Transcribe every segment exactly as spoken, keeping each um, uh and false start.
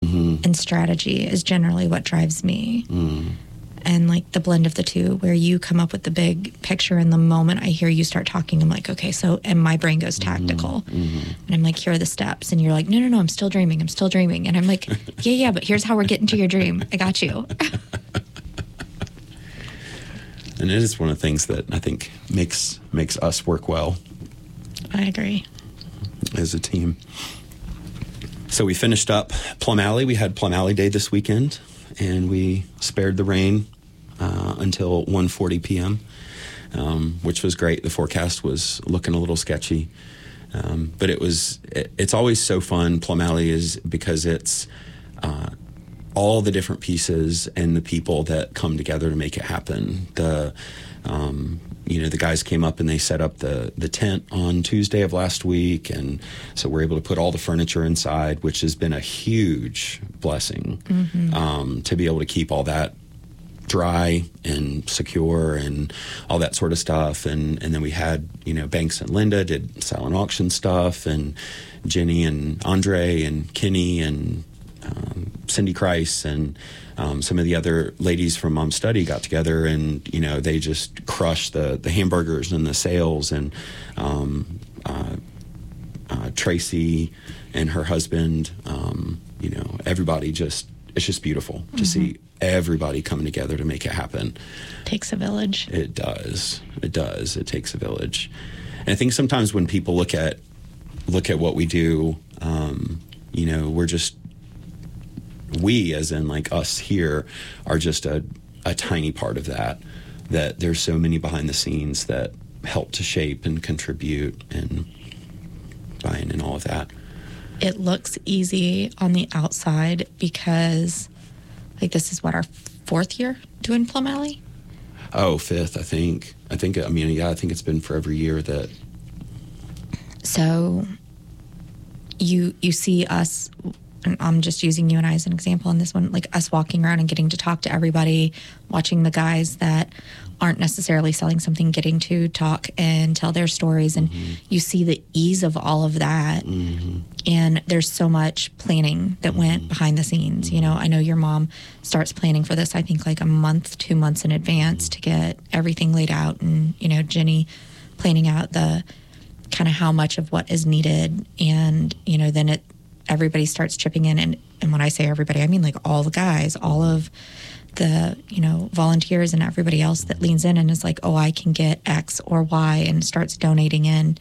mm-hmm. and strategy is generally what drives me. Mm. And like the blend of the two, where you come up with the big picture, and the moment I hear you start talking, I'm like, okay, so, and my brain goes tactical. Mm-hmm. And I'm like, here are the steps. And you're like, no, no, no, I'm still dreaming. I'm still dreaming. And I'm like, yeah, yeah, but here's how we're getting to your dream. I got you. And it is one of the things that I think makes makes us work well. I agree. As a team. So we finished up Plum Alley. We had Plum Alley Day this weekend, and we spared the rain uh, until one forty p.m., um, which was great. The forecast was looking a little sketchy, um, but it was. It, it's always so fun. Plum Alley is because it's uh, all the different pieces and the people that come together to make it happen. The um, you know, the guys came up and they set up the, the tent on Tuesday of last week. And so we're able to put all the furniture inside, which has been a huge blessing, mm-hmm. um, to be able to keep all that dry and secure and all that sort of stuff. And, and then we had, you know, Banks and Linda did silent auction stuff, and Jenny and Andre and Kenny and um, Cindy Kreis and Um, some of the other ladies from Mom Study got together, and you know they just crushed the the hamburgers and the sales, and um, uh, uh, Tracy and her husband, um, you know, everybody just it's just beautiful mm-hmm. to see everybody coming together to make it happen. Takes a village. It does. It does. It takes a village, and I think sometimes when people look at look at what we do, um, you know, we're just. We, as in like us here, are just a, a tiny part of that, that there's so many behind the scenes that help to shape and contribute and buy-in and all of that. It looks easy on the outside because, like, this is what, our fourth year doing Plum Alley? Oh, fifth, I think. I think, I mean, yeah, I think it's been for every year that... So you you see us... And I'm just using you and I as an example on this one, like us walking around and getting to talk to everybody, watching the guys that aren't necessarily selling something, getting to talk and tell their stories. And mm-hmm. you see the ease of all of that. Mm-hmm. And there's so much planning that mm-hmm. went behind the scenes. Mm-hmm. You know, I know your mom starts planning for this, I think like a month, two months in advance mm-hmm. to get everything laid out. And, you know, Jenny planning out the kind of how much of what is needed. And, you know, then it, everybody starts chipping in. And, and when I say everybody, I mean like all the guys, all of the, you know, volunteers and everybody else that leans in and is like, oh, I can get X or Y, and starts donating in.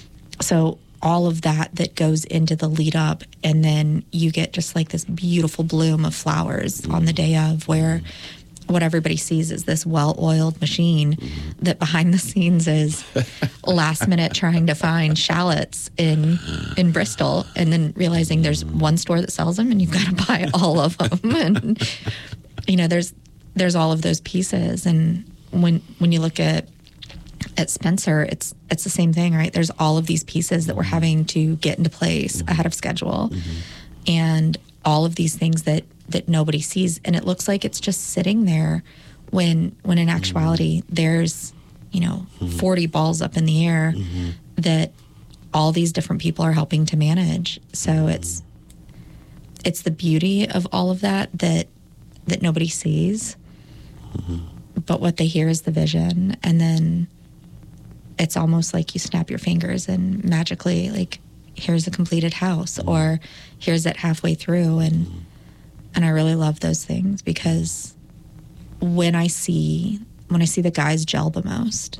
So all of that that goes into the lead up, and then you get just like this beautiful bloom of flowers mm-hmm. on the day of, where what everybody sees is this well-oiled machine mm-hmm. that behind the scenes is last minute trying to find shallots in in Bristol, and then realizing there's one store that sells them and you've got to buy all of them. And you know, there's there's all of those pieces. And when when you look at at Spencer, it's it's the same thing, right? There's all of these pieces that we're having to get into place mm-hmm. ahead of schedule, mm-hmm. and all of these things that that nobody sees, and it looks like it's just sitting there when when in actuality mm-hmm. there's, you know, mm-hmm. forty balls up in the air mm-hmm. that all these different people are helping to manage. So mm-hmm. it's it's the beauty of all of that that that nobody sees, mm-hmm. but what they hear is the vision. And then it's almost like you snap your fingers and magically, like, here's a completed house, mm-hmm. or here's it halfway through. And mm-hmm. and I really love those things, because when I see when I see the guys gel the most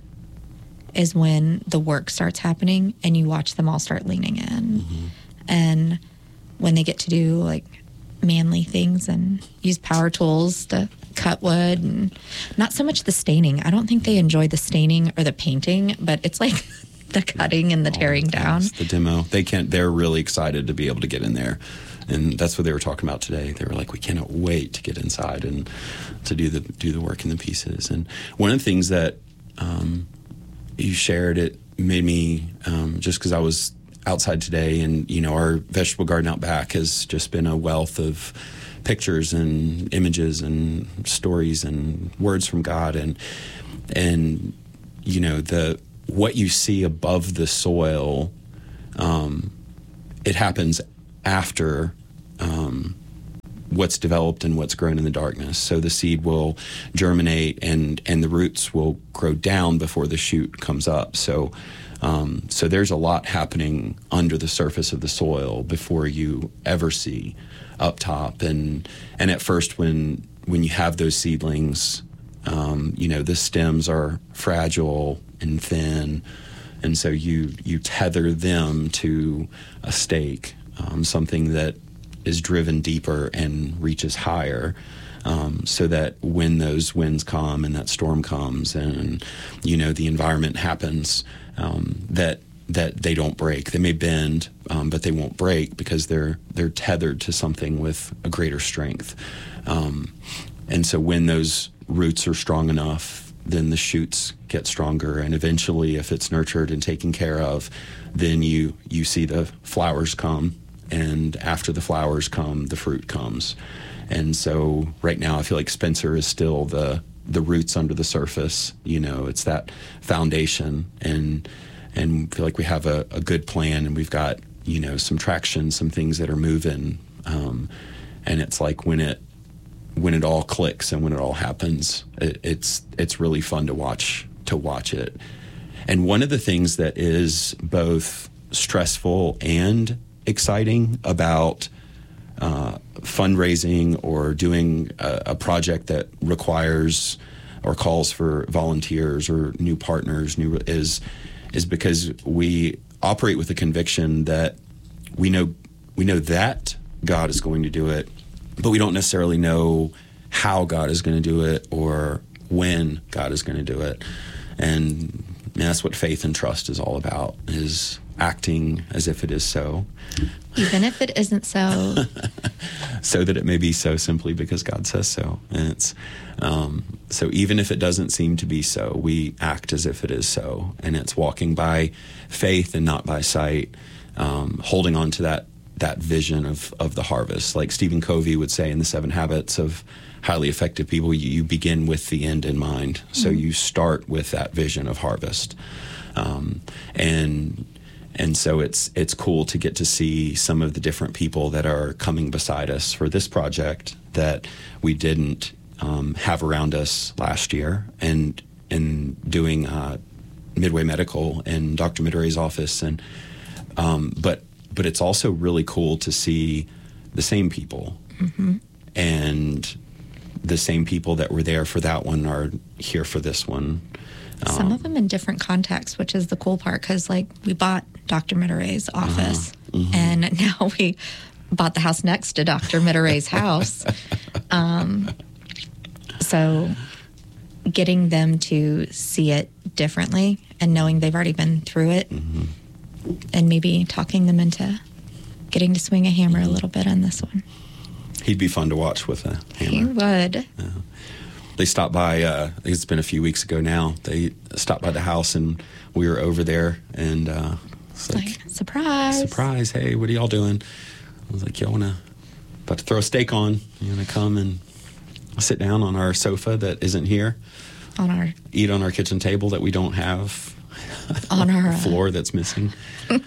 is when the work starts happening and you watch them all start leaning in. Mm-hmm. And when they get to do like manly things and use power tools to cut wood, and not so much the staining. I don't think they enjoy the staining or the painting, but it's like the cutting and the tearing down. The demo. They can't, they're really excited to be able to get in there. And that's what they were talking about today. They were like, we cannot wait to get inside and to do the do the work in the pieces. And one of the things that um, you shared, it made me, um, just because I was outside today, and, you know, our vegetable garden out back has just been a wealth of pictures and images and stories and words from God. And, and you know, the what you see above the soil, um, it happens after um, what's developed and what's grown in the darkness. So the seed will germinate and and the roots will grow down before the shoot comes up. So um, so there's a lot happening under the surface of the soil before you ever see up top. And and at first, when when you have those seedlings, um, you know, the stems are fragile and thin, and so you you tether them to a stake, um, something that is driven deeper and reaches higher, um, so that when those winds come and that storm comes and, you know, the environment happens, um, that that they don't break. They may bend, um, but they won't break because they're they're tethered to something with a greater strength. Um, and so when those roots are strong enough, then the shoots get stronger, and eventually, if it's nurtured and taken care of, then you you see the flowers come. And after the flowers come, the fruit comes. And so right now I feel like Spencer is still the the roots under the surface. You know, it's that foundation. And and feel like we have a, a good plan, and we've got, you know, some traction, some things that are moving. Um, and it's like when it when it all clicks and when it all happens, it, it's it's really fun to watch to watch it. And one of the things that is both stressful and exciting about uh, fundraising or doing a, a project that requires or calls for volunteers or new partners new is is because we operate with the conviction that we know we know that God is going to do it, but we don't necessarily know how God is going to do it or when God is going to do it. And that's what faith and trust is all about, is acting as if it is so. Even if it isn't so. So that it may be so simply because God says so. And it's um, so even if it doesn't seem to be so, we act as if it is so. And it's walking by faith and not by sight, um, holding on to that that vision of, of the harvest. Like Stephen Covey would say in The Seven Habits of Highly Effective People, you, you begin with the end in mind. So mm-hmm. you start with that vision of harvest. Um, and and so it's it's cool to get to see some of the different people that are coming beside us for this project that we didn't um, have around us last year, and in doing uh, Midway Medical in Doctor Midoray's office. And um, but but it's also really cool to see the same people, mm-hmm. and the same people that were there for that one are here for this one. Some um, of them in different contexts, which is the cool part, because like we bought Doctor Midoray's office, uh, mm-hmm. and now we bought the house next to Doctor Midoray's house. Um, so getting them to see it differently and knowing they've already been through it, mm-hmm. and maybe talking them into getting to swing a hammer mm-hmm. a little bit on this one. He'd be fun to watch with a hammer. He would. Yeah. They stopped by, uh, I think it's been a few weeks ago now. They stopped by the house and we were over there, and uh, it's like, like, surprise. Surprise. Hey, what are y'all doing? I was like, y'all want to, about to throw a steak on. You want to come and sit down on our sofa that isn't here? On our. Eat on our kitchen table that we don't have. On our. Uh, floor that's missing. um,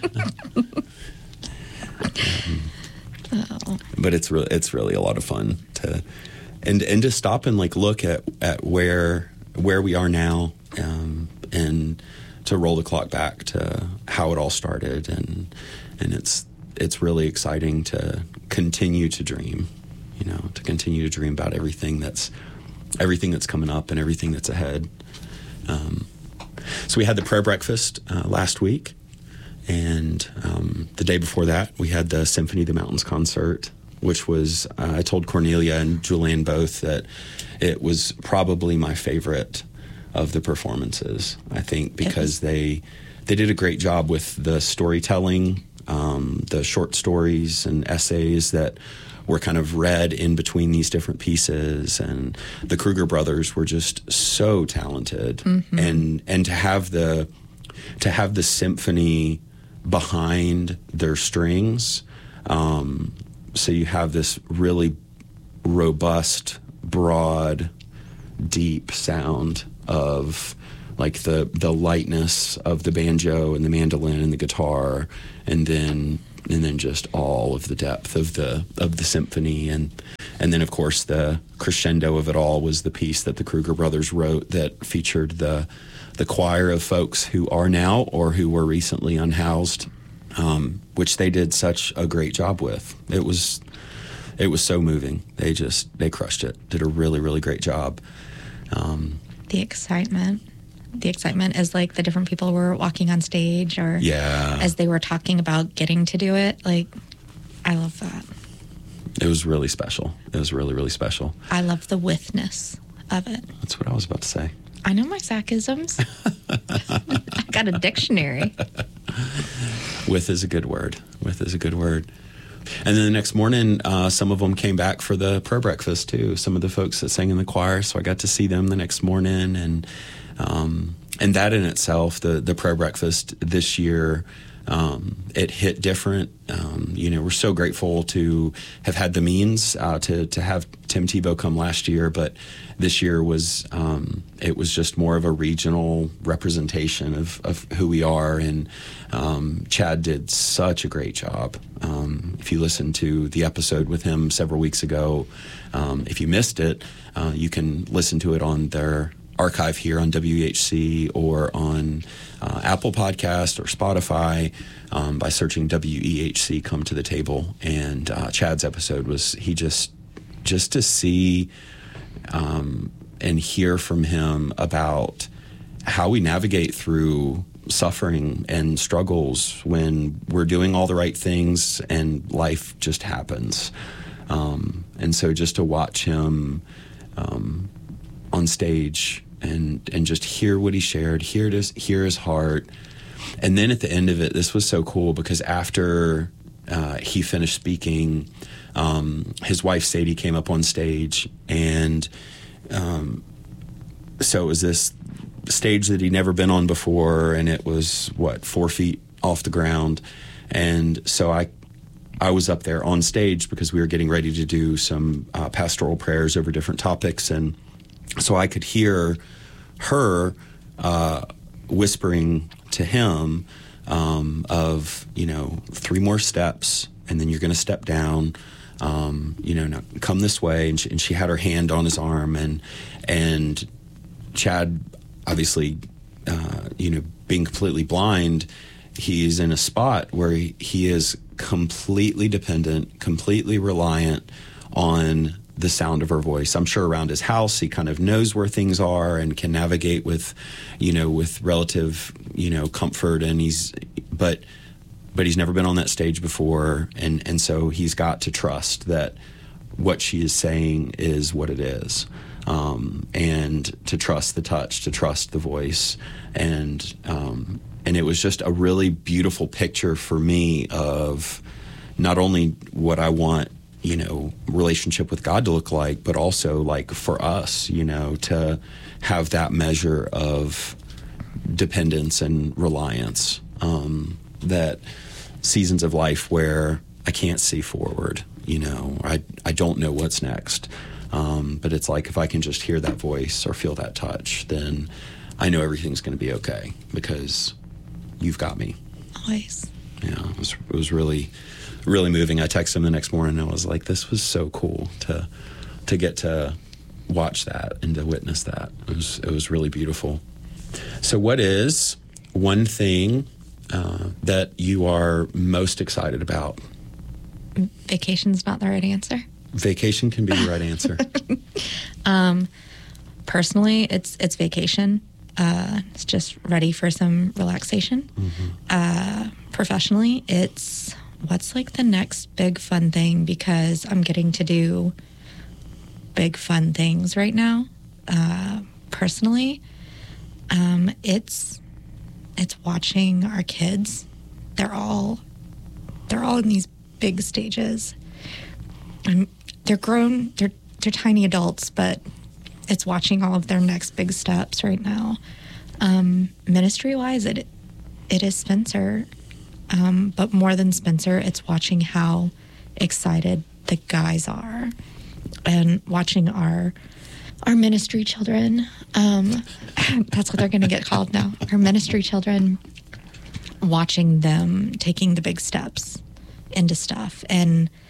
oh. But it's really, it's really a lot of fun to... And and to stop and like look at, at where where we are now, um, and to roll the clock back to how it all started, and and it's it's really exciting to continue to dream, you know, to continue to dream about everything that's everything that's coming up and everything that's ahead. Um, so we had the prayer breakfast uh, last week, and um, the day before that we had the Symphony of the Mountains concert, which was, uh, I told Cornelia and Julianne both that it was probably my favorite of the performances, I think, because they they did a great job with the storytelling, um, the short stories and essays that were kind of read in between these different pieces. And the Kruger brothers were just so talented. Mm-hmm. And and to have the to have the symphony behind their strings, um, so you have this really robust, broad, deep sound of like the the lightness of the banjo and the mandolin and the guitar, and then and then just all of the depth of the of the symphony, and And then, of course, the crescendo of it all was the piece that the Kruger brothers wrote that featured the the choir of folks who are now or who were recently unhoused, um, which they did such a great job with. It was it was so moving. They just they crushed it. Did a really really great job. Um, the excitement. The excitement as like the different people were walking on stage, or yeah. as they were talking about getting to do it. Like, I love that. It was really special. It was really, really special. I love the withness of it. That's what I was about to say. I know my Zachisms. I got a dictionary. With is a good word. With is a good word. And then the next morning, uh, some of them came back for the prayer breakfast too. Some of the folks that sang in the choir. So I got to see them the next morning, and um, and that in itself, the the prayer breakfast this year, um, it hit different. Um, you know, we're so grateful to have had the means uh, to to have Tim Tebow come last year, but this year was um, it was just more of a regional representation of, of who we are, and um, Chad did such a great job. Um, if you listen to the episode with him several weeks ago, um, if you missed it, uh, you can listen to it on their archive here on W E H C or on uh, Apple Podcast or Spotify um, by searching W E H C Come to the Table. And uh, Chad's episode was he just just to see um, and hear from him about how we navigate through suffering and struggles when we're doing all the right things and life just happens. Um, and so just to watch him um, on stage and and just hear what he shared, hear his, hear his heart. And then at the end of it, this was so cool because after uh, he finished speaking, um, his wife Sadie came up on stage, and um, so it was this stage that he'd never been on before, and it was, what, four feet off the ground. And so I I was up there on stage because we were getting ready to do some uh, pastoral prayers over different topics, and so I could hear her uh, whispering to him um, of, you know, three more steps, and then you're going to step down, um, you know, now come this way. And she, and she had her hand on his arm, and and Chad, obviously, uh, you know, being completely blind, he's in a spot where he, he is completely dependent, completely reliant on the sound of her voice. I'm sure around his house, he kind of knows where things are and can navigate with, you know, with relative, you know, comfort. And he's, but, but he's never been on that stage before. And, and so he's got to trust that what she is saying is what it is. Um, and to trust the touch, to trust the voice. And, um, and it was just a really beautiful picture for me of not only what I want, you know, relationship with God to look like, but also like for us, you know, to have that measure of dependence and reliance, um, that seasons of life where I can't see forward, you know, I, I don't know what's next. Um, but it's like, if I can just hear that voice or feel that touch, then I know everything's going to be okay because you've got me. Always. Yeah, it was, it was really, really moving. I texted him the next morning and I was like, this was so cool to to get to watch that and to witness that. It was, it was really beautiful. So what is one thing uh, that you are most excited about? Vacation's not the right answer. Vacation can be the right answer. um, personally, it's it's vacation. Uh, it's just ready for some relaxation. Mm-hmm. Uh, professionally, it's what's like the next big fun thing, because I'm getting to do big fun things right now. Uh, personally, um, it's it's watching our kids. They're all they're all in these big stages. And they're grown, they're they're tiny adults, but it's watching all of their next big steps right now. Um, ministry-wise, it it is Spencer, um, but more than Spencer, it's watching how excited the guys are, and watching our our ministry children. Um, that's what they're going to get called now. Our ministry children, watching them taking the big steps into stuff, and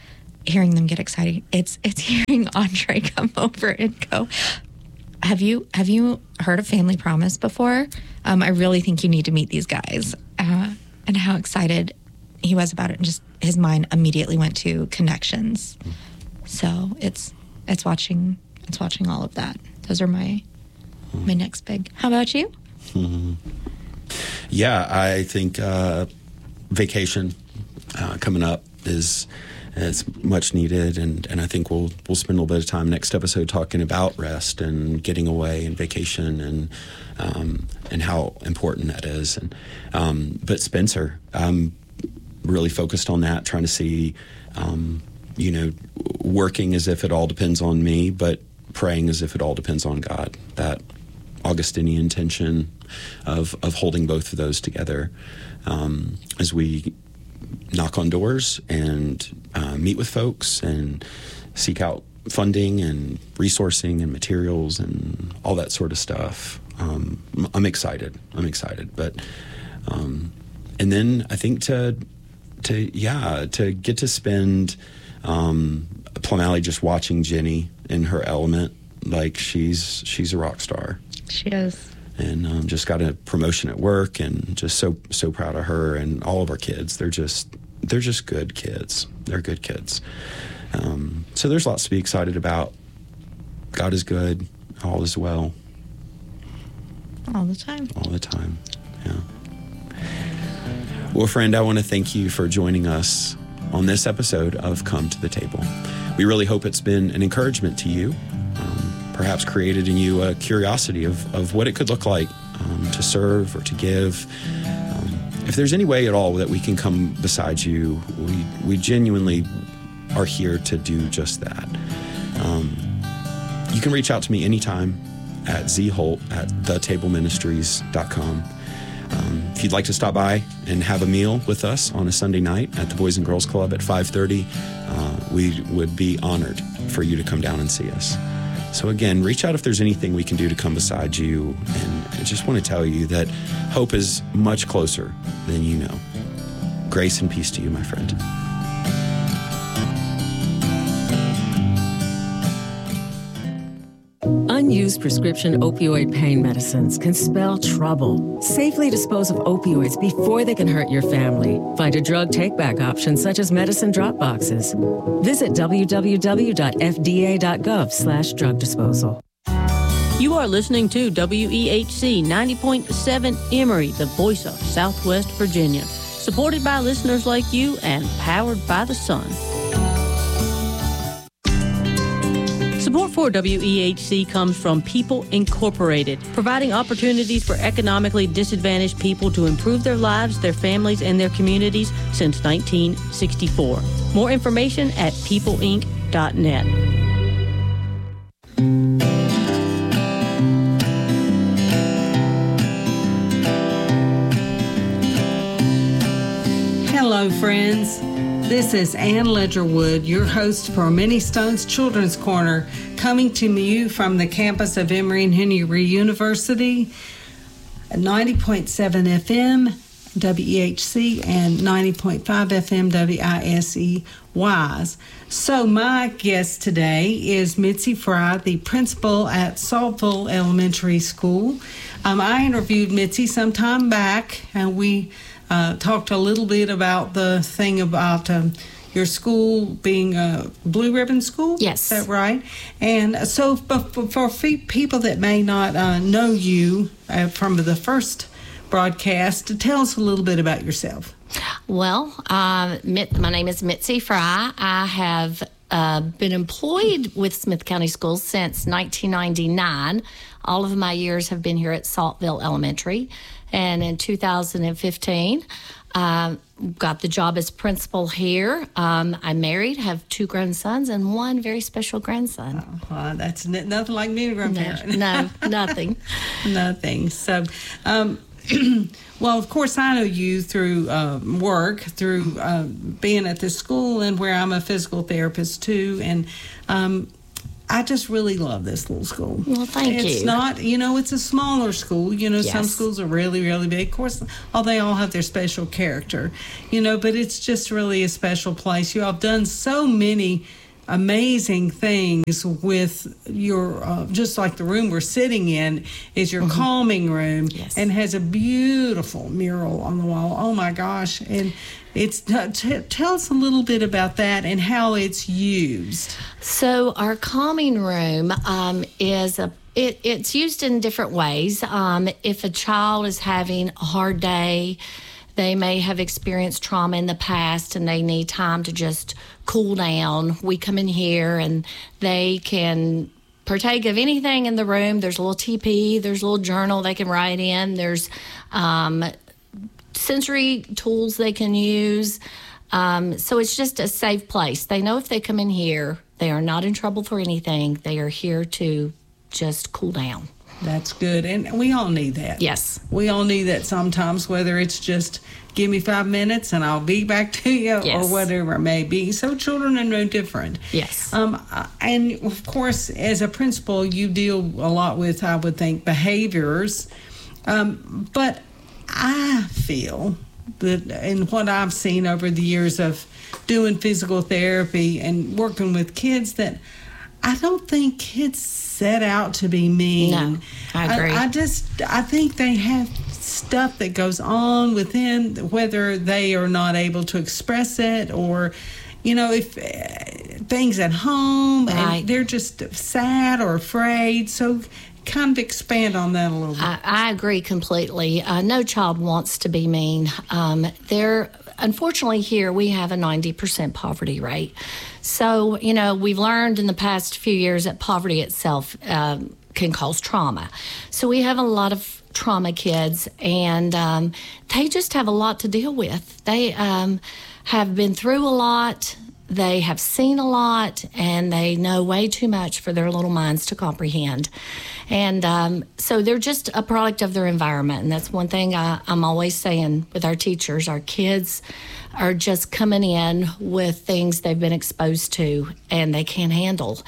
hearing them get excited. It's it's hearing Andre come over and go, have you have you heard of Family Promise before? Um, I really think you need to meet these guys. Uh, and how excited he was about it, and just his mind immediately went to connections. So it's it's watching it's watching all of that. Those are my my next big. How about you? Mm-hmm. Yeah, I think uh, vacation uh, coming up is is much needed, and, and I think we'll we'll spend a little bit of time next episode talking about rest and getting away and vacation and um, and how important that is. And um, but Spencer, I'm really focused on that, trying to see, um, you know, working as if it all depends on me, but praying as if it all depends on God. That Augustinian tension of of holding both of those together um, as we knock on doors and uh, meet with folks and seek out funding and resourcing and materials and all that sort of stuff. Um, I'm excited. I'm excited. But um, and then I think to to yeah to get to spend um, Plum Alley just watching Jenny in her element, like she's she's a rock star. She is. And um, just got a promotion at work, and just so so proud of her and all of our kids. They're just they're just good kids. They're good kids. Um, so there's lots to be excited about. God is good. All is well. All the time. All the time. Yeah. Well, friend, I want to thank you for joining us on this episode of Come to the Table. We really hope it's been an encouragement to you. Um, perhaps created in you a curiosity of, of what it could look like um, to serve or to give. Um, if there's any way at all that we can come beside you, we, we genuinely are here to do just that. Um, you can reach out to me anytime at zholt at the table ministries dot com. Um, if you'd like to stop by and have a meal with us on a Sunday night at the Boys and Girls Club at five thirty, uh, we would be honored for you to come down and see us. So again, reach out if there's anything we can do to come beside you. And I just want to tell you that hope is much closer than you know. Grace and peace to you, my friend. Unused prescription opioid pain medicines can spell trouble. Safely dispose of opioids before they can hurt your family. Find a drug take-back option such as medicine drop boxes. Visit w w w dot f d a dot gov slash drug disposal. You are listening to W E H C ninety point seven Emory, the voice of Southwest Virginia. Supported by listeners like you and powered by the sun. Support for W E H C comes from People Incorporated, providing opportunities for economically disadvantaged people to improve their lives, their families, and their communities since nineteen sixty-four. More information at people inc dot net. Hello, friends. This is Ann Ledgerwood, your host for Many Stones Children's Corner, coming to you from the campus of Emory and Henry University, ninety point seven F M W E H C and ninety point five F M W I S E Wise. So my guest today is Mitzi Fry, the principal at Saltville Elementary School. Um, I interviewed Mitzi some time back, and we Uh, talked a little bit about the thing about um, your school being a blue ribbon school. Yes. Is that right? And so for, for people that may not uh, know you uh, from the first broadcast, tell us a little bit about yourself. Well, uh, my name is Mitzi Fry. I have uh, been employed with Smith County Schools since nineteen ninety-nine. All of my years have been here at Saltville Elementary. And in two thousand fifteen, um, got the job as principal here. Um, I'm married, have two grown sons, and one very special grandson. Oh, well, that's n- nothing like being a grandparent. No, no nothing. Nothing. So, um, well, of course, I know you through uh, work, through uh, being at this school, and where I'm a physical therapist too. And um, I just really love this little school. Well, thank it's you. It's not, you know, it's a smaller school. You know, Yes. some schools are really, really big. Of course, all they all have their special character, you know, but it's just really a special place. You have done so many amazing things with your, uh, just like the room we're sitting in is your Mm-hmm. calming room, Yes. and has a beautiful mural on the wall. Oh my gosh. And it's, t- t- tell us a little bit about that and how it's used. So our calming room um, is a it, it's used in different ways. Um, if a child is having a hard day, they may have experienced trauma in the past and they need time to just cool down. We come in here and they can partake of anything in the room. There's a little teepee, there's a little journal they can write in, there's um, sensory tools they can use. Um, so it's just a safe place. They know if they come in here, they are not in trouble for anything. They are here to just cool down. That's good. And we all need that. Yes. We all need that sometimes, whether it's just give me five minutes and I'll be back to you, Yes. or whatever it may be. So children are no different. Yes. Um, and of course, as a principal, you deal a lot with, I would think, behaviors. Um, but I feel that, and what I've seen over the years of doing physical therapy and working with kids, that I don't think kids set out to be mean. No, I agree. I, I just, I think they have stuff that goes on within, whether they are not able to express it, or, you know, if uh, things at home, Right. and they're just sad or afraid. So kind of expand on that a little bit. I, I agree completely. Uh, no child wants to be mean. Um, there, unfortunately, here we have a ninety percent poverty rate. So, you know, we've learned in the past few years that poverty itself um, can cause trauma. So we have a lot of trauma kids, and um, they just have a lot to deal with. They um, have been through a lot. They have seen a lot, and they know way too much for their little minds to comprehend. And um, so they're just a product of their environment. And that's one thing I, I'm always saying with our teachers. Our kids are just coming in with things they've been exposed to and they can't handle.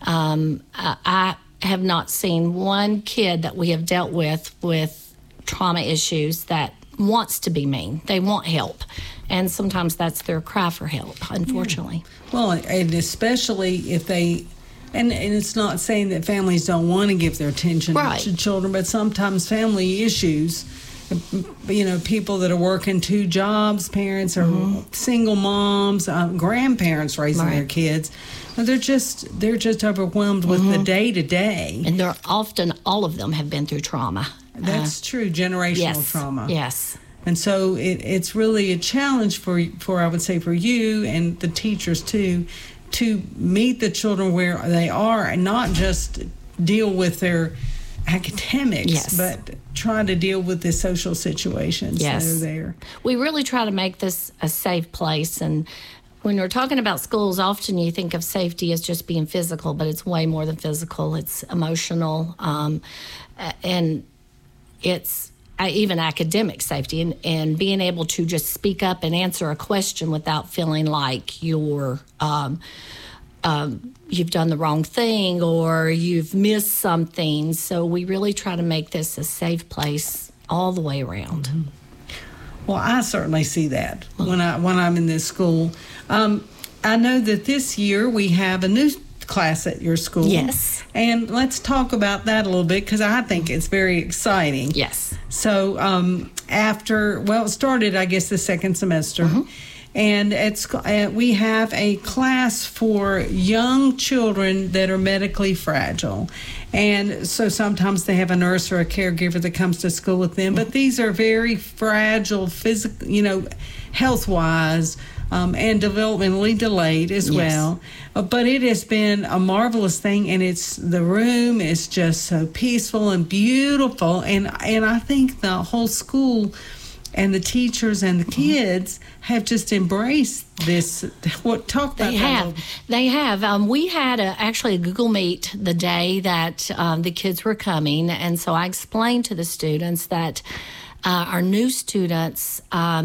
Um, I, I have not seen one kid that we have dealt with with trauma issues that wants to be mean. They want help. And sometimes that's their cry for help, unfortunately. Well, and especially if they, and, and it's not saying that families don't want to give their attention Right. to children, but sometimes family issues, you know, people that are working two jobs, parents or Mm-hmm. single moms, um, grandparents raising their Right. kids, they're just they're just overwhelmed with the day to day. And they're often, all of them have been through trauma. That's true, generational Yes. trauma. Yes. And so it, it's really a challenge for, for, I would say, for you and the teachers, too, to meet the children where they are and not just deal with their academics, Yes. but try to deal with the social situations Yes. that are there. We really try to make this a safe place. And when we're talking about schools, often you think of safety as just being physical, but it's way more than physical. It's emotional, um, a- and it's uh, even academic safety, and, and being able to just speak up and answer a question without feeling like you're um, um, you've done the wrong thing or you've missed something. So we really try to make this a safe place all the way around. Well, I certainly see that when I when I'm in this school. Um, I know that this year we have a new class at your school. Yes. And let's talk about that a little bit, because I think it's very exciting. Yes. So um, after, well, it started, I guess, the second semester. Mm-hmm. And it's uh, we have a class for young children that are medically fragile. And so sometimes they have a nurse or a caregiver that comes to school with them. But these are very fragile, physical, you know, health-wise, um, and developmentally delayed as Yes. well. Uh, but it has been a marvelous thing, and it's the room is just so peaceful and beautiful. And and I think the whole school and the teachers and the kids have just embraced this. What talk about They that a have. little- They have. Um, we had a, actually a Google Meet the day that um, the kids were coming, and so I explained to the students that uh, our new students um,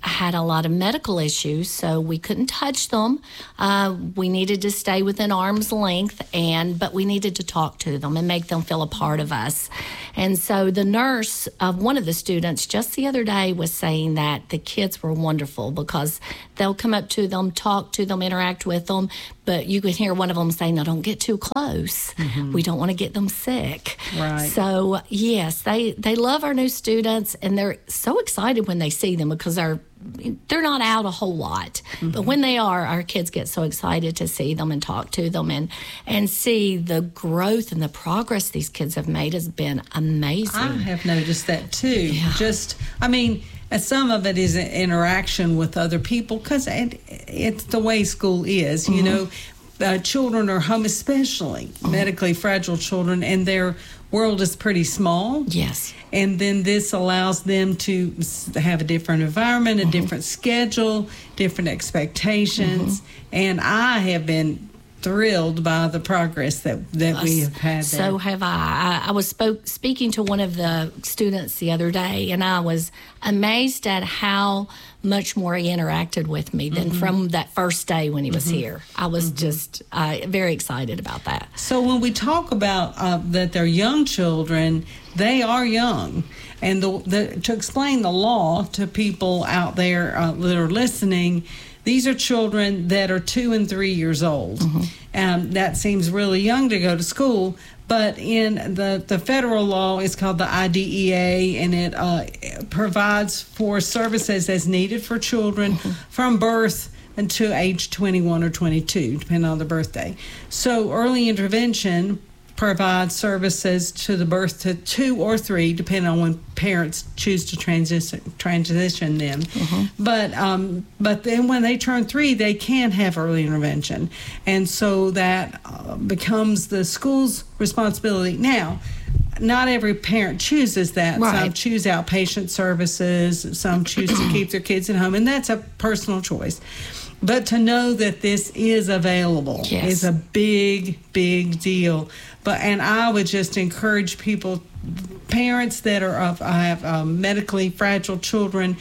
had a lot of medical issues, so we couldn't touch them. Uh, we needed to stay within arm's length, and but we needed to talk to them and make them feel a part of us. And so the nurse of one of the students just the other day was saying that the kids were wonderful because they'll come up to them, talk to them, interact with them, but you could hear one of them saying, "No, don't get too close. Mm-hmm. We don't want to get them sick." Right. So yes, they they love our new students, and they're so excited when they see them because they're they're not out a whole lot. Mm-hmm. But when they are, our kids get so excited to see them and talk to them and and see the growth and the progress these kids have made has been amazing. I have noticed that too. Yeah. Just, I mean, and some of it is interaction with other people because it, it's the way school is, you mm-hmm. know. Uh, children are home, especially mm-hmm. medically fragile children, and their world is pretty small. Yes. And then this allows them to have a different environment, a mm-hmm. different schedule, different expectations. Mm-hmm. And I have been thrilled by the progress that, that we have had there. So have I. I, I was spoke, speaking to one of the students the other day, and I was amazed at how much more he interacted with me than mm-hmm. from that first day when he was mm-hmm. here. I was mm-hmm. just uh, very excited about that. So when we talk about uh, that they're young children, they are young. And the, the, to explain the law to people out there uh, that are listening, these are children that are two and three years old. Mm-hmm. Um, that seems really young to go to school, but in the, the federal law, it's called the I D E A, and it uh, provides for services as needed for children mm-hmm. from birth until age twenty-one or twenty-two, depending on the birthday. So early intervention provides services to the birth to two or three, depending on when parents choose to transition transition them. Mm-hmm. But um, but then when they turn three, they can have early intervention, and so that uh, becomes the school's responsibility. Now, not every parent chooses that. Right. Some choose outpatient services. Some choose to keep their kids at home, and that's a personal choice. But to know that this is available yes. is a big, big deal. But and I would just encourage people, parents that are of I have um, medically fragile children.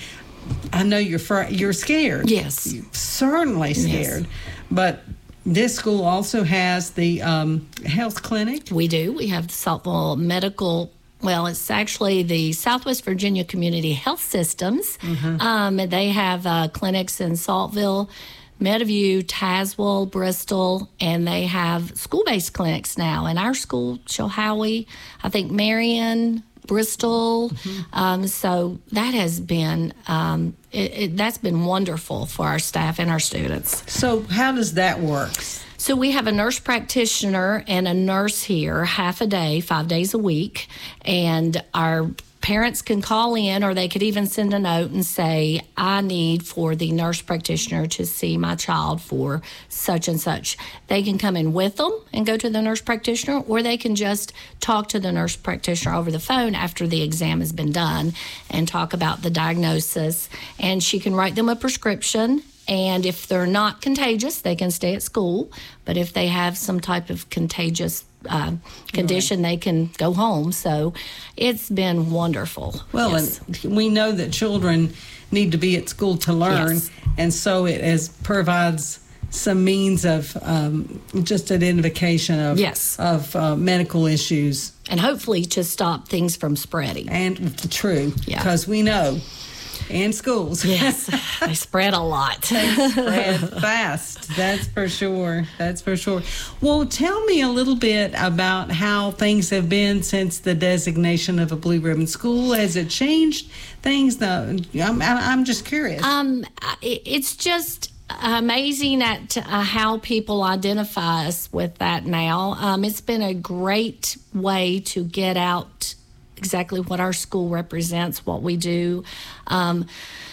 I know you're fr- you're scared. Yes, you're certainly scared. Yes. But this school also has the um, health clinic. We do. We have the Saltville Medical. Well, it's actually the Southwest Virginia Community Health Systems. Mm-hmm. Um, they have uh, clinics in Saltville, Meadowview, Tazewell, Bristol, and they have school-based clinics now. In our school, Chilhowie, I think Marion, Bristol. Mm-hmm. Um, so that has been um, it, it, that's been wonderful for our staff and our students. So how does that work? So we have a nurse practitioner and a nurse here half a day, five days a week, and our parents can call in, or they could even send a note and say, I need for the nurse practitioner to see my child for such and such. They can come in with them and go to the nurse practitioner, or they can just talk to the nurse practitioner over the phone after the exam has been done and talk about the diagnosis. And she can write them a prescription. And if they're not contagious, they can stay at school. But if they have some type of contagious uh, condition, right. they can go home. So it's been wonderful. Well, yes. And we know that children need to be at school to learn. Yes. And so it as provides some means of um, just identification of, yes. of uh, medical issues. And hopefully to stop things from spreading. And true, yeah. because we know. And schools. Yes, they spread a lot. They spread fast. That's for sure. That's for sure. Well, tell me a little bit about how things have been since the designation of a Blue Ribbon School. Has it changed things? No, I'm, I'm just curious. Um, it's just amazing at uh, how people identify us with that now. Um, it's been a great way to get out exactly what our school represents, what we do. Um,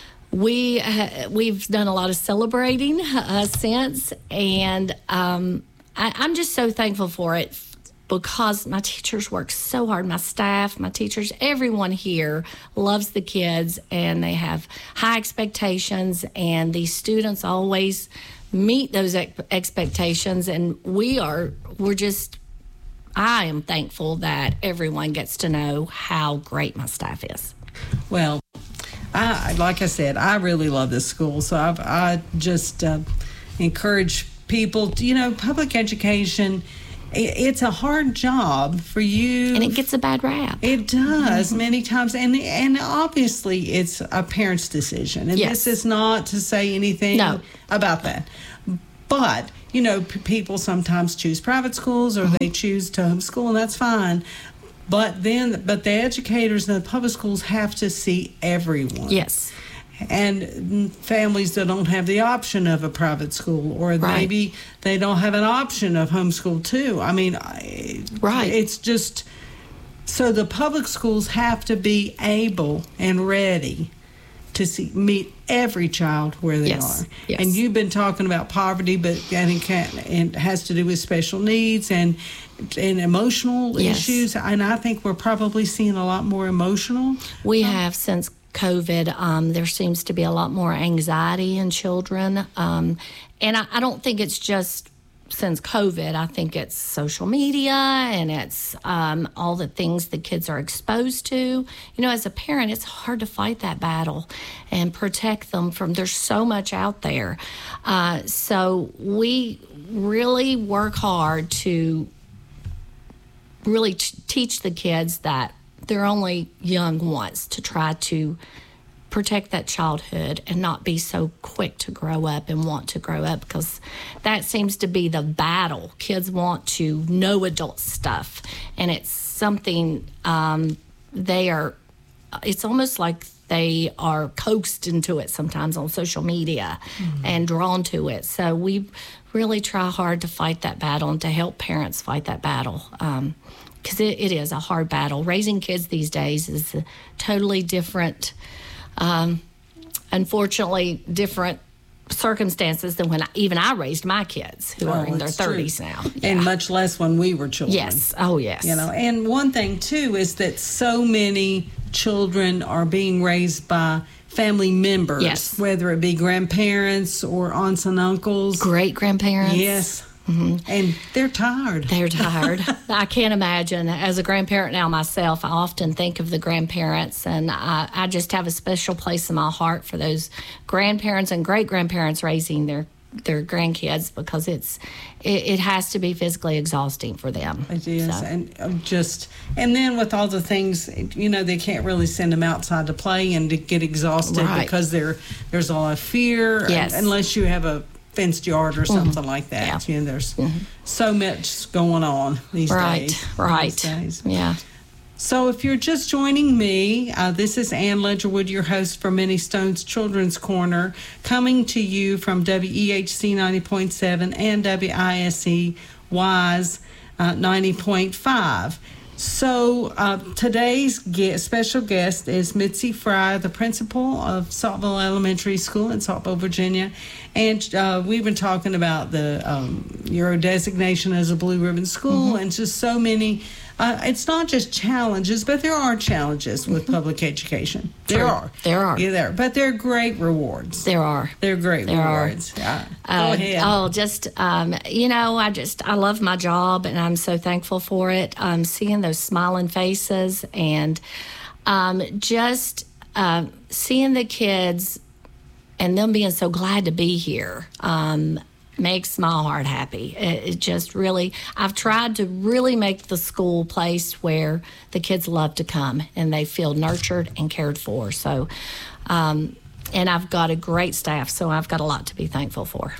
we uh, we've done a lot of celebrating uh, since, and um, I, I'm just so thankful for it because my teachers work so hard. My staff, my teachers, everyone here loves the kids, and they have high expectations, and the students always meet those ex- expectations, and we are we're just. I am thankful that everyone gets to know how great my staff is. Well, I, like I said, I really love this school. So I've, I just uh, encourage people, to, you know, public education, it, it's a hard job for you. And it gets a bad rap. It does many times. And and obviously it's a parent's decision. And Yes. this is not to say anything No. about that. But, you know, p- people sometimes choose private schools or they choose to homeschool, and that's fine. But then, but the educators in the public schools have to see everyone. Yes. And families that don't have the option of a private school, or Right. maybe they don't have an option of homeschool too. I mean, I- Right. it's just, so the public schools have to be able and ready to see, meet every child where they Yes, are. yes. And you've been talking about poverty, but and it, can, it has to do with special needs and and emotional Yes. issues. And I think we're probably seeing a lot more emotional. We have since COVID. Um, there seems to be a lot more anxiety in children. Um, and I, I don't think it's just since COVID. I think it's social media and it's um, all the things the kids are exposed to. You know, as a parent, it's hard to fight that battle and protect them from, there's so much out there. Uh, so we really work hard to really t- teach the kids that they're only young once, to try to protect that childhood and not be so quick to grow up and want to grow up, because that seems to be the battle. Kids want to know adult stuff, and it's something um, they are, it's almost like they are coaxed into it sometimes on social media mm-hmm. and drawn to it. So we really try hard to fight that battle and to help parents fight that battle. Um, because it, it is a hard battle. Raising kids these days is a totally different, um, unfortunately, different circumstances than when I, even I raised my kids, who Oh, are in their it's true. thirties now. And Yeah. much less when we were children. Yes. Oh, yes. You know, and one thing too is that so many children are being raised by family members, Yes. whether it be grandparents or aunts and uncles. Great grandparents. Yes. And they're tired. They're tired. I can't imagine. As a grandparent now myself, I often think of the grandparents, and I, I just have a special place in my heart for those grandparents and great grandparents raising their their grandkids, because it's it, it has to be physically exhausting for them. It is, So, and um, just and then with all the things, you know, they can't really send them outside to play and to get exhausted Right. because there there's a lot of fear. Yes. Unless you have a fenced yard or something like that. Yeah. You know, there's so much going on these right, days. right. These days. Yeah. So if you're just joining me, uh, this is Ann Ledgerwood, your host for Minnie Stone's Children's Corner, coming to you from W E H C ninety point seven and W I S E Wise uh, ninety point five. So uh, today's guest, special guest is Mitzi Fry, the principal of Saltville Elementary School in Saltville, Virginia. And uh, we've been talking about the um, your designation as a Blue Ribbon School, and just so many. Uh, it's not just challenges, but there are challenges with public education. There True. are. There are. Yeah, there. But they're great rewards. There are. They're great There are. rewards. Yeah. Uh, Go ahead. Oh, just, um, you know, I just, I love my job and I'm so thankful for it. Um, seeing those smiling faces and um, just uh, seeing the kids and them being so glad to be here um, makes my heart happy. It, it just really, I've tried to really make the school a place where the kids love to come and they feel nurtured and cared for. So, um, and I've got a great staff, so I've got a lot to be thankful for.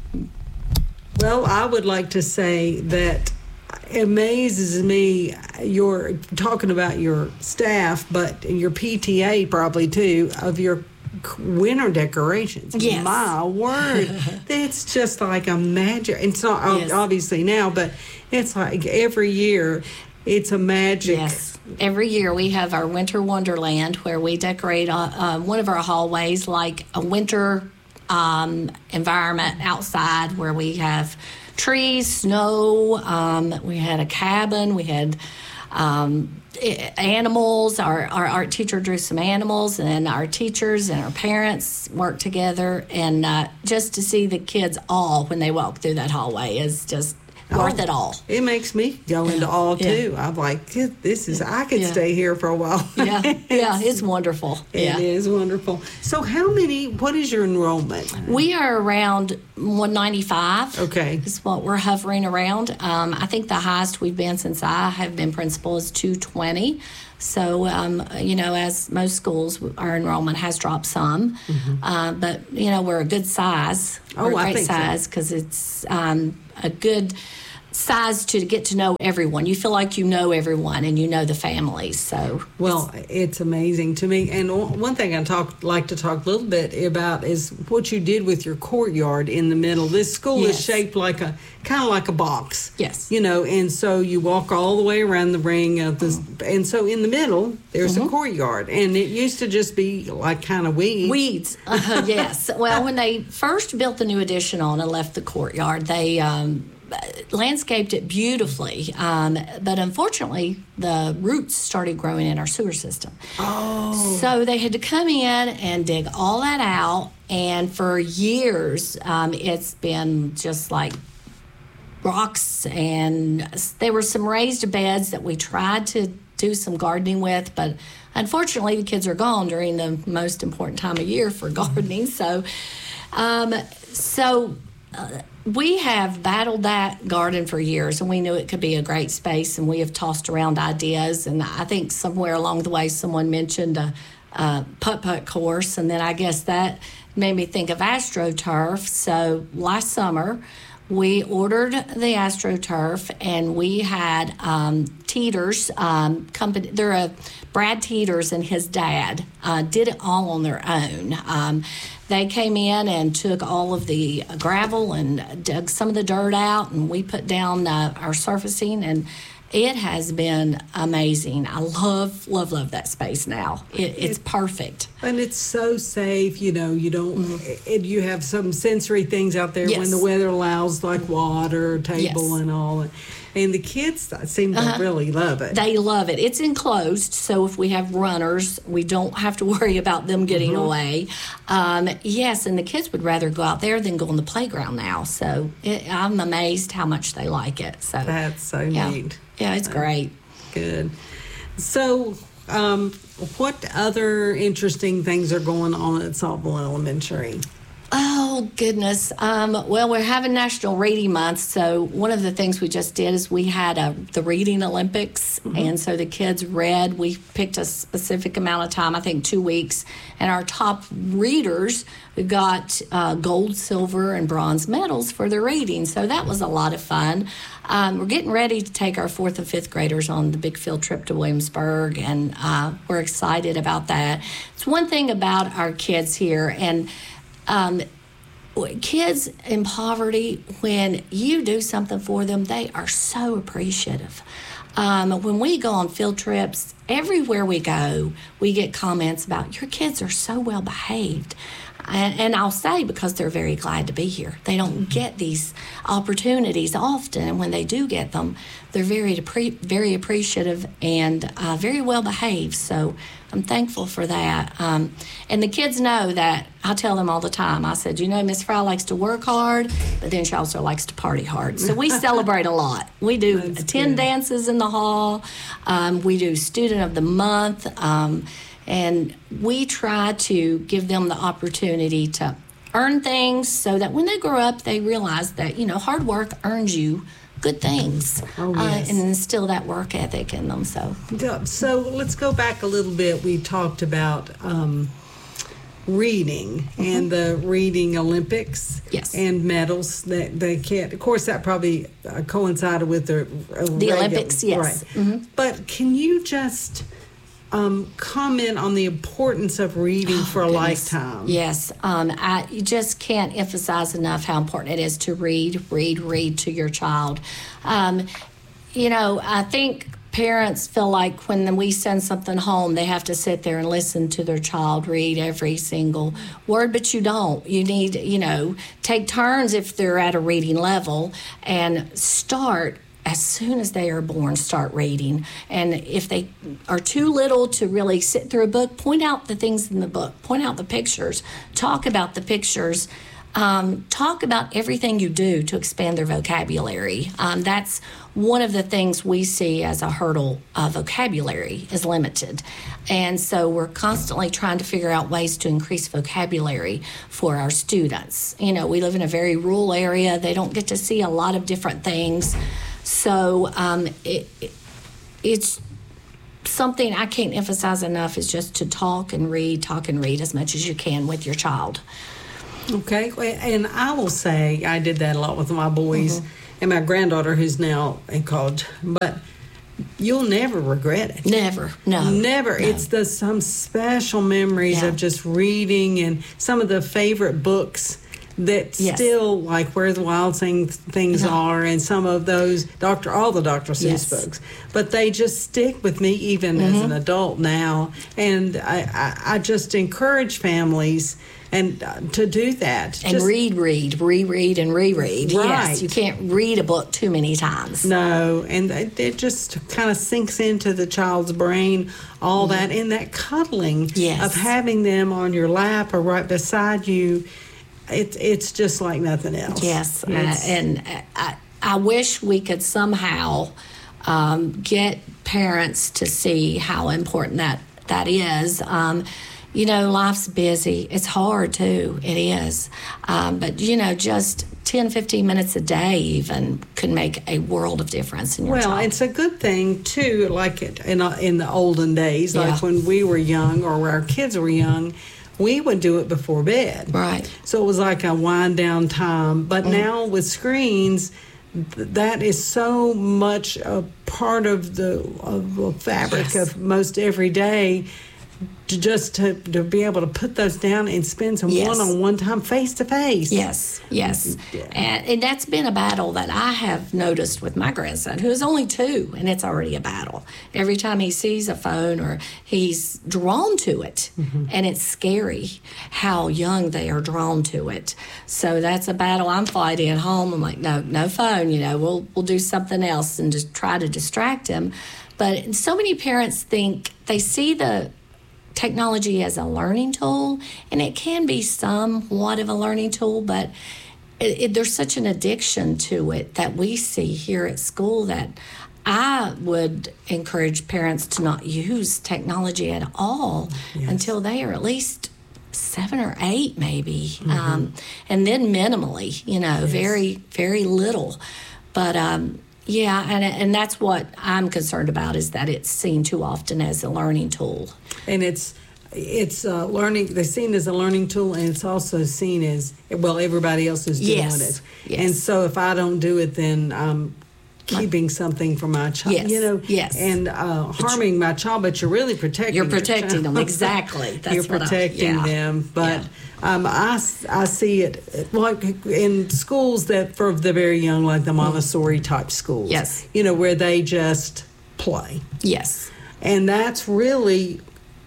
Well, I would like to say that it amazes me, you're talking about your staff, but your P T A probably too, of your winter decorations. Yes. My word. It's just like a magic. It's not ob- Yes. obviously now, but it's like every year it's a magic. Yes. Every year we have our winter wonderland where we decorate uh, uh, one of our hallways like a winter um, environment outside where we have trees, snow. Um, we had a cabin. We had um, i- animals. Our, our art teacher drew some animals, and our teachers and our parents worked together. And uh, just to see the kids all when they walk through that hallway is just worth it all. It makes me go into awe Yeah. too. I'm like, this is, I could Yeah. stay here for a while. Yeah, yeah, it's wonderful. It yeah. is wonderful. So how many, what is your enrollment? We are around one ninety-five. Okay. Is what we're hovering around. Um, I think the highest we've been since I have been principal is two twenty. So, um, you know, as most schools, our enrollment has dropped some. Mm-hmm. Uh, but, you know, we're a good size. Oh, we're a I great think so. size because it's um, a good size to get to know everyone. You feel like you know everyone and you know the families. So, Well, it's amazing to me. And o- one thing I talk like to talk a little bit about is what you did with your courtyard in the middle. This school is Yes. shaped like a kind of like a box. Yes. You know, and so you walk all the way around the ring of this, and so in the middle there's Mm-hmm. a courtyard, and it used to just be like kind of weeds. Weeds, uh, yes. Well, when they first built the new addition on and left the courtyard, they um, landscaped it beautifully. Um, but unfortunately, the roots started growing in our sewer system. Oh. So they had to come in and dig all that out. And for years, um, it's been just like rocks, and there were some raised beds that we tried to do some gardening with, but unfortunately the kids are gone during the most important time of year for gardening. So, um, so uh, we have battled that garden for years, and we knew it could be a great space, and we have tossed around ideas. And I think somewhere along the way someone mentioned a, a putt-putt course, and then I guess that made me think of AstroTurf. So last summer we ordered the AstroTurf, and we had um, Teeters um, company. They're a Brad Teeters and his dad uh, did it all on their own. Um, they came in and took all of the gravel and dug some of the dirt out, and we put down uh, our surfacing, and it has been amazing. I love, love, love that space now. It, it's perfect. And it's so safe, you know, you don't, Mm-hmm. it, you have some sensory things out there when Yes. the weather allows, like water, table, Yes. and all. And the kids seem to really love it. They love it. It's enclosed, so if we have runners, we don't have to worry about them getting Mm-hmm. away. Um, yes, and the kids would rather go out there than go on the playground now. So it, I'm amazed how much they like it. So That's so yeah, neat. yeah, it's great. Good. So, um, what other interesting things are going on at Saltville Elementary? Oh, goodness. Um, well, we're having National Reading Month, so one of the things we just did is we had a, the Reading Olympics, and so the kids read. We picked a specific amount of time, I think two weeks, and our top readers got uh, gold, silver, and bronze medals for their reading, so that was a lot of fun. Um, we're getting ready to take our fourth and fifth graders on the big field trip to Williamsburg, and uh, we're excited about that. It's one thing about our kids here, and Um, kids in poverty, when you do something for them, they are so appreciative. Um, when we go on field trips, everywhere we go, we get comments about, your kids are so well behaved. And, and I'll say because they're very glad to be here. They don't get these opportunities often, and when they do get them, they're very appre- very appreciative and uh, very well behaved. So I'm thankful for that. Um, and the kids know that. I tell them all the time. I said, you know, Miss Fry likes to work hard, but then she also likes to party hard. So we celebrate a lot. We do That's attend good. dances in the hall. Um, we do Student of the Month. Um, and we try to give them the opportunity to earn things so that when they grow up, they realize that, you know, hard work earns you good things. Oh, yes. uh, and instill that work ethic in them. So, Yeah, So let's go back a little bit. We talked about um, reading and the reading Olympics. Yes. And medals that they can't. Of course, that probably uh, coincided with the uh, The Olympics, yes. Right. Mhm. But can you just um, comment on the importance of reading for a Oh, Goodness. lifetime? Yes, um, I you just can't emphasize enough how important it is to read, read, read to your child. Um, you know, I think parents feel like when we send something home, they have to sit there and listen to their child read every single word, but you don't. You need, you know, take turns if they're at a reading level and start as soon as they are born, start reading. And if they are too little to really sit through a book, point out the things in the book, point out the pictures, talk about the pictures. um, talk about everything you do to expand their vocabulary. Um, that's one of the things we see as a hurdle. Uh, vocabulary is limited. And so we're constantly trying to figure out ways to increase vocabulary for our students. You know, we live in a very rural area. They don't get to see a lot of different things. So um, it, it, it's something I can't emphasize enough is just to talk and read, talk and read as much as you can with your child. Okay, and I will say I did that a lot with my boys mm-hmm. and my granddaughter who's now in college, but you'll never regret it. Never, no. Never. No. It's the some special memories yeah. of just reading and some of the favorite books that yes. still, like Where the Wild Things, things no. Are, and some of those, Doctor all the Doctor Seuss yes. books. But they just stick with me even mm-hmm. as an adult now. And I, I, I just encourage families and uh, to do that. And just, read, read, reread, and reread. Right. Yes, you can't read a book too many times. No, and it, it just kind of sinks into the child's brain, all mm-hmm. that, and that cuddling yes. of having them on your lap or right beside you. It, it's just like nothing else. Yes, uh, and I, I wish we could somehow um, get parents to see how important that, that is. Um, you know, life's busy. It's hard, too. It is. Um, but, you know, just ten, fifteen minutes a day even could make a world of difference in your well, child. Well, it's a good thing, too, like it, in, in the olden days, like yeah. when we were young or our kids were young, we would do it before bed. Right. So it was like a wind down time. But mm. now with screens, th- that is so much a part of the, of the fabric yes. of most every day. To just to, to be able to put those down and spend some yes. one-on-one time face-to-face. Yes, yes. And, and that's been a battle that I have noticed with my grandson, who is only two, and it's already a battle. Every time he sees a phone or he's drawn to it, mm-hmm. and it's scary how young they are drawn to it. So that's a battle I'm fighting at home. I'm like, no, no phone, you know, we'll we'll do something else and just try to distract him. But so many parents think they see the technology as a learning tool, and it can be somewhat of a learning tool, but it, it, there's such an addiction to it that we see here at school that I would encourage parents to not use technology at all yes. until they are at least seven or eight maybe, mm-hmm. um, and then minimally, you know, yes. very, very little. But um, yeah, and and that's what I'm concerned about, is that it's seen too often as a learning tool. And it's it's uh, learning. They're seen as a learning tool, and it's also seen as, well, everybody else is doing yes. it. Yes. And so if I don't do it, then I'm keeping something from my child. Yes. You know, yes. and uh, harming my child, but you're really protecting. You're protecting them, exactly. That's you're what protecting I, yeah. them, but. Yeah. Um, I, I see it like in schools that for the very young, like the Montessori type schools. Yes. You know, where they just play. Yes. And that's really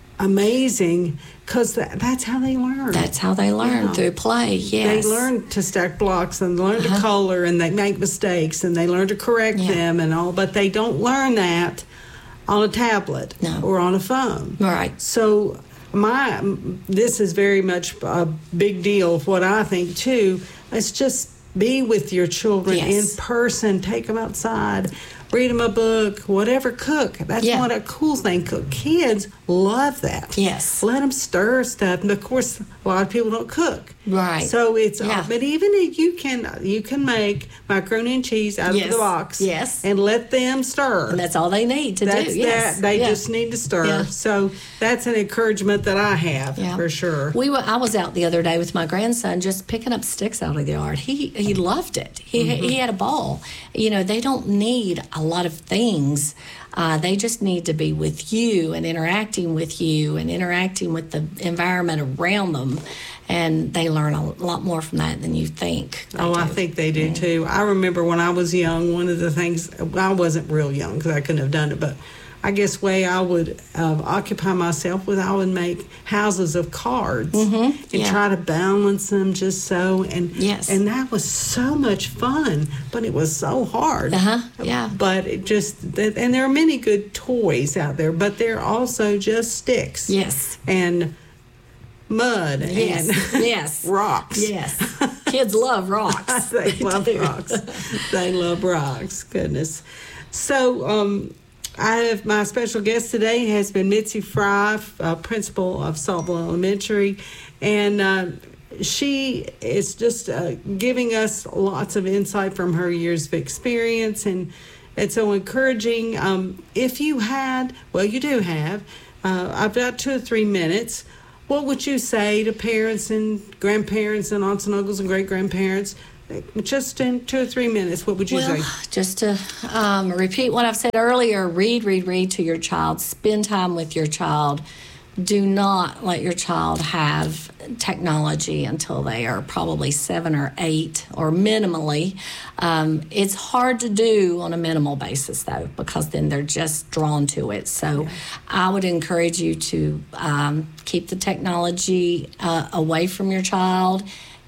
amazing, because that, that's how they learn. That's how they learn, yeah. through play, yes. They learn to stack blocks and learn uh-huh. to color, and they make mistakes and they learn to correct yeah. them and all, but they don't learn that on a tablet no. or on a phone. Right. So my this is very much a big deal. What I think too, let's just be with your children yes. in person. Take them outside, read them a book, whatever. Cook. That's yeah. what a cool thing. Cook. Kids love that. Yes. Let them stir stuff, and of course, a lot of people don't cook. Right. So it's yeah. uh, but even if you can you can make macaroni and cheese out yes. of the box. Yes. And let them stir. And that's all they need to that's do. Yes. That. They yeah. just need to stir. Yeah. So that's an encouragement that I have yeah. for sure. We were, I was out the other day with my grandson just picking up sticks out of the yard. He he loved it. He mm-hmm. he had a ball. You know, they don't need a lot of things. Uh, they just need to be with you and interacting with you and interacting with the environment around them. And they learn a lot more from that than you think. Oh, do. I think they do, yeah. too. I remember when I was young, one of the things, I wasn't real young because I couldn't have done it, but I guess way I would uh, occupy myself with, I would make houses of cards mm-hmm. and yeah. try to balance them just so. And yes. and that was so much fun, but it was so hard. Uh-huh, yeah. But it just, and there are many good toys out there, but they're also just sticks. Yes. And mud Yes, and yes. rocks. Yes. Kids love rocks. They love rocks. They love rocks. Goodness. So, um, I have my special guest today has been Mitzi Fry, uh, principal of Saltville Elementary, and uh, she is just uh, giving us lots of insight from her years of experience, and it's so encouraging. Um, if you had, well, you do have, uh, I've got two or three minutes. What would you say to parents and grandparents and aunts and uncles and great-grandparents? Just in two or three minutes, what would you well, say? Just to um, repeat what I've said earlier, read, read, read to your child. Spend time with your child. Do not let your child have technology until they are probably seven or eight or minimally. Um, it's hard to do on a minimal basis, though, because then they're just drawn to it. So yeah. I would encourage you to um, keep the technology uh, away from your child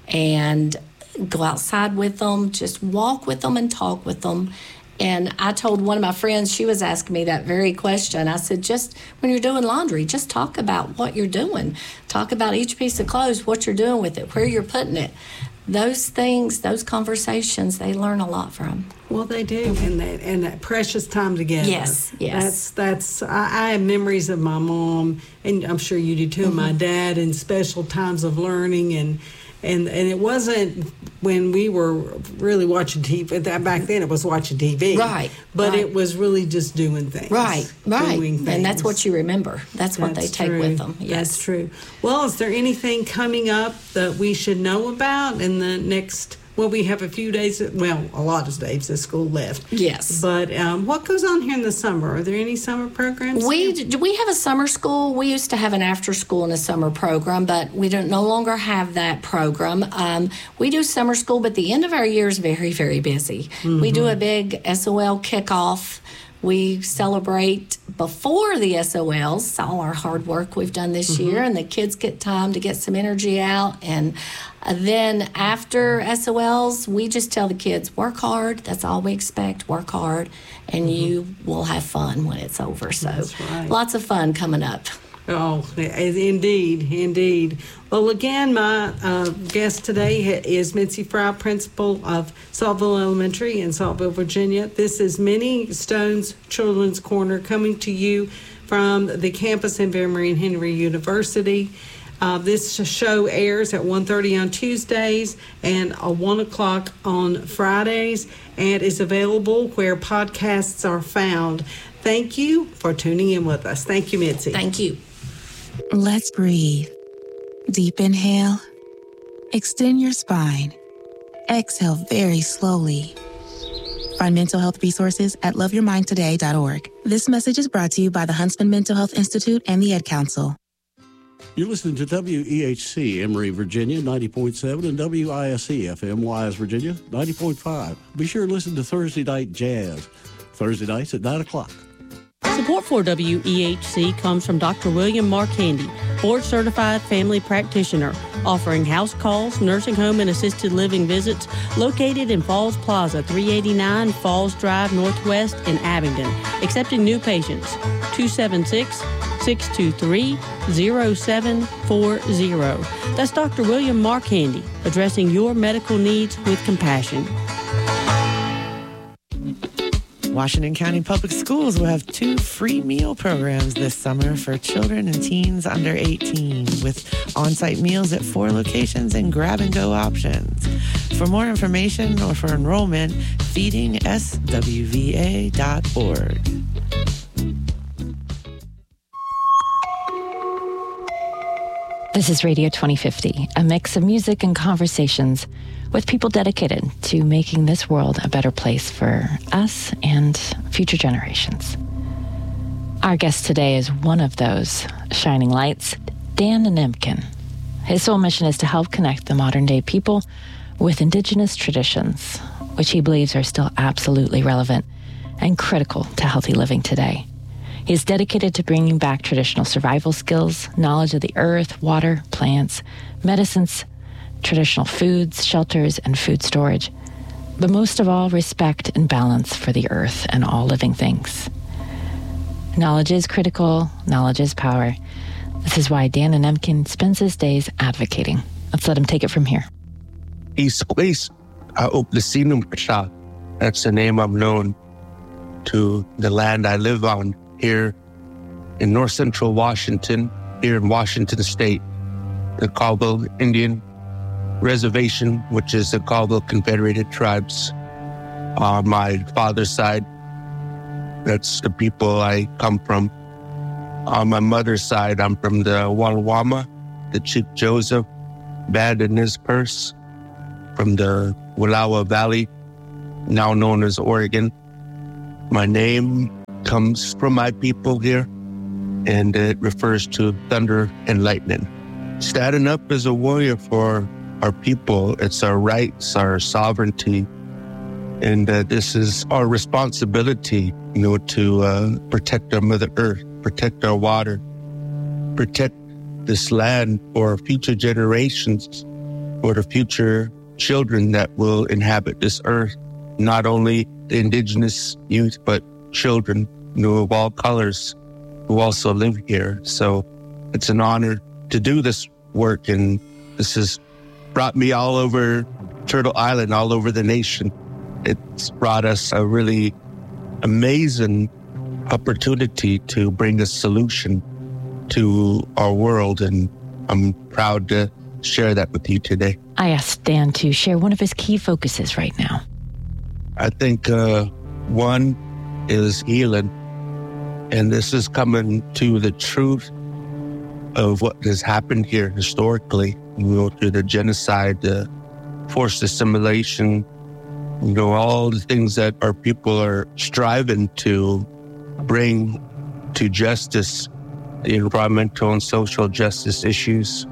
and go outside with them, just walk with them and talk with them. And I told one of my friends, she was asking me that very question. I said, just when you're doing laundry, just talk about what you're doing. Talk about each piece of clothes, what you're doing with it, where you're putting it. Those things, those conversations, they learn a lot from. Well, they do, and that and that precious time together. Yes, yes. That's that's. I, I have memories of my mom, and I'm sure you do too. Mm-hmm. My dad, and special times of learning, and and and it wasn't when we were really watching T V. That back then, it was watching T V. Right. But right. it was really just doing things. Right. Right. Doing things. And that's what you remember. That's, that's what they take true. with them. Yes. That's true. Well, is there anything coming up that we should know about in the next? Well, we have a few days, well, a lot of days that school left. Yes. But um, what goes on here in the summer? Are there any summer programs? We do we have a summer school. We used to have an after school and a summer program, but we don't no longer have that program. Um, we do summer school, but the end of our year is very, very busy. Mm-hmm. We do a big S O L kickoff. We celebrate before the S O Ls, all our hard work we've done this mm-hmm. year, and the kids get time to get some energy out. And uh, then after S O Ls, we just tell the kids, work hard. That's all we expect, work hard, and mm-hmm. you will have fun when it's over. So That's right. Lots of fun coming up. Oh, indeed, indeed. Well, again, my uh, guest today is Mitzi Fry, principal of Saltville Elementary in Saltville, Virginia. This is Minnie Stone's Children's Corner coming to you from the campus of Emory and Henry University. Uh, this show airs at one thirty on Tuesdays and at one o'clock on Fridays and is available where podcasts are found. Thank you for tuning in with us. Thank you, Mitzi. Thank you. Let's breathe. Deep inhale. Extend your spine. Exhale very slowly. Find mental health resources at love your mind today dot org. This message is brought to you by the Huntsman Mental Health Institute and the Ed Council. You're listening to W E H C, Emory, Virginia, ninety point seven, and W I S E F M, Wise, Virginia, ninety point five. Be sure to listen to Thursday Night Jazz, Thursday nights at nine o'clock. Support for W E H C comes from Doctor William Marcandy, board-certified family practitioner, offering house calls, nursing home, and assisted living visits, located in Falls Plaza, three eighty-nine Falls Drive Northwest in Abingdon, accepting new patients, two seven six, six two three, zero seven four zero. That's Doctor William Marcandy, addressing your medical needs with compassion. Washington County Public Schools will have two free meal programs this summer for children and teens under eighteen, with on-site meals at four locations and grab-and-go options. For more information or for enrollment, feeding s w v a dot org. This is Radio twenty fifty, a mix of music and conversations with people dedicated to making this world a better place for us and future generations. Our guest today is one of those shining lights, Dan Nemkin. His sole mission is to help connect the modern-day people with indigenous traditions, which he believes are still absolutely relevant and critical to healthy living today. He is dedicated to bringing back traditional survival skills, knowledge of the earth, water, plants, medicines, traditional foods, shelters, and food storage, but most of all, respect and balance for the earth and all living things. Knowledge is critical. Knowledge is power. This is why Dan Anemkin spends his days advocating. Let's let him take it from here. East West, Oplesinum Kasha. That's the name I'm known to the land I live on here in north central Washington, here in Washington State, the Colville Indian Reservation, which is the Colville Confederated Tribes. On my father's side, that's the people I come from. On my mother's side, I'm from the Walawama, the Chief Joseph Band and his purse, from the Wallowa Valley, now known as Oregon. My name comes from my people here, and it refers to thunder and lightning. Standing up as a warrior for our people, it's our rights, our sovereignty, and uh, this is our responsibility, you know, to uh, protect our Mother Earth, protect our water, protect this land for future generations, for the future children that will inhabit this earth. Not only the indigenous youth, but children, you know, of all colors who also live here. So it's an honor to do this work, and this has brought me all over Turtle Island, all over the nation. It's brought us a really amazing opportunity to bring a solution to our world, and I'm proud to share that with you today. I asked Dan to share one of his key focuses right now. I think uh, one is healing, and this is coming to the truth of what has happened here historically, you know, through the genocide, the forced assimilation, you know, all the things that our people are striving to bring to justice, the environmental and social justice issues.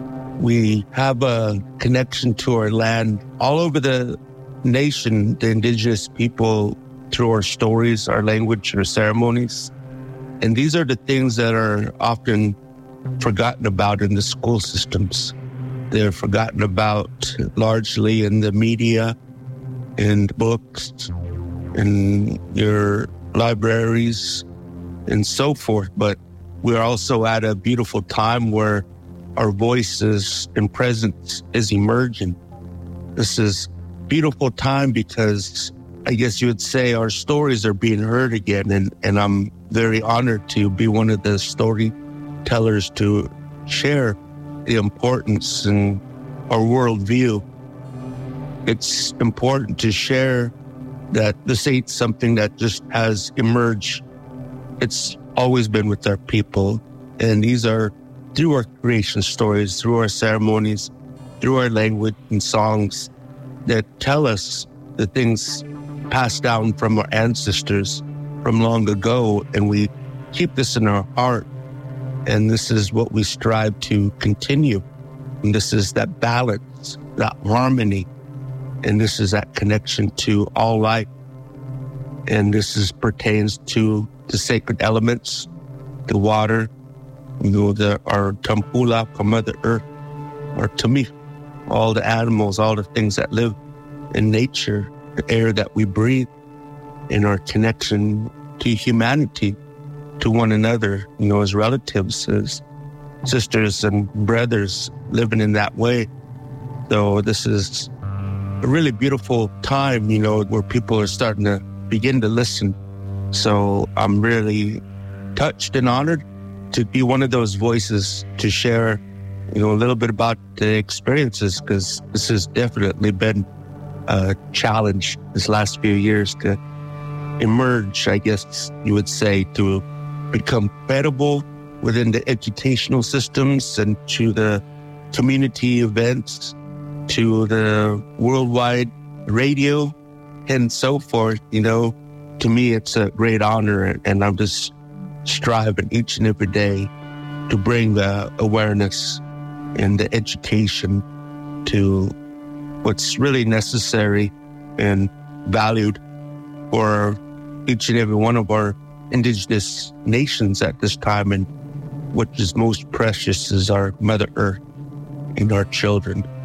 We have a connection to our land all over the nation, the indigenous people, through our stories, our language, our ceremonies. And these are the things that are often forgotten about in the school systems. They're forgotten about largely in the media, in books, in your libraries, and so forth. But we're also at a beautiful time where our voices and presence is emerging. This is a beautiful time because I guess you would say our stories are being heard again. And, and I'm very honored to be one of the storytellers to share the importance in our worldview. It's important to share that this ain't something that just has emerged. It's always been with our people. And these are through our creation stories, through our ceremonies, through our language and songs that tell us the things passed down from our ancestors from long ago. And we keep this in our heart. And this is what we strive to continue. And this is that balance, that harmony. And this is that connection to all life. And this is pertains to the sacred elements, the water, you know, the, our Tampula, our Mother Earth, our Tami, all the animals, all the things that live in nature, the air that we breathe, and our connection to humanity, to one another, you know, as relatives, as sisters and brothers living in that way. So this is a really beautiful time, you know, where people are starting to begin to listen. So I'm really touched and honored to be one of those voices to share, you know, a little bit about the experiences, because this has definitely been a challenge this last few years to emerge, I guess you would say, to become credible within the educational systems and to the community events, to the worldwide radio and so forth. You know, to me, it's a great honor, and I'm just striving each and every day to bring the awareness and the education to what's really necessary and valued for each and every one of our indigenous nations at this time. And what is most precious is our Mother Earth and our children.